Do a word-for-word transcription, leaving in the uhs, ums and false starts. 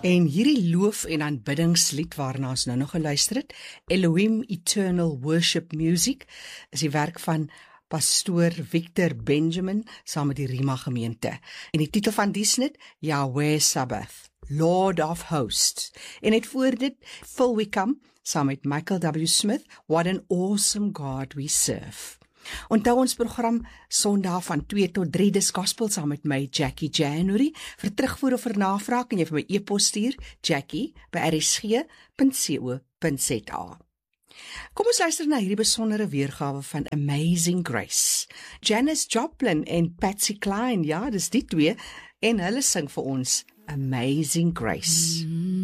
En hierdie loof- en aanbiddingslied waarna ons nou nog geluister het, Elohim Eternal Worship Music, is die werk van pastoor Victor Benjamin saam met die Rima gemeente. En die titel van die snit, Yahweh Sabbath, Lord of Hosts. En het voor dit, Phil Wickham saam met Michael W. Smith, What an Awesome God We Serve. Onthou ons program Sondag van twee tot drie, dis gospel saam met my Jackie January. Vir terugvoer of vir navraag kan jy vir my e-pos stuur, Jackie by r s g punt co punt z a. Kom ons luister na hierdie besondere weergawe van Amazing Grace. Janis Joplin en Patsy Cline, ja, dis die twee, en hulle sing vir ons Amazing Grace.